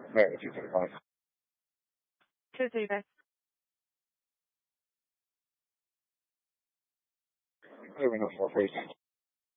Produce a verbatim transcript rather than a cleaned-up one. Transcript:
Right, two thirty-five. two thirty-five. There we go, four, please.